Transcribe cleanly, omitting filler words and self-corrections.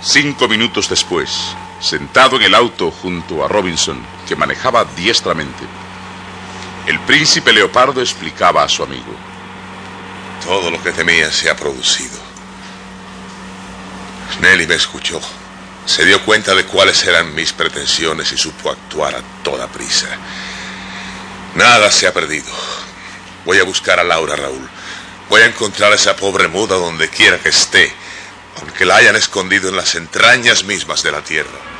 5 minutos después, sentado en el auto junto a Robinson, que manejaba diestramente, el príncipe Leopardo explicaba a su amigo: todo lo que temía se ha producido. Nelly me escuchó. Se dio cuenta de cuáles eran mis pretensiones y supo actuar a toda prisa. Nada se ha perdido. Voy a buscar a Laura, Raúl. Voy a encontrar a esa pobre muda donde quiera que esté, aunque la hayan escondido en las entrañas mismas de la tierra.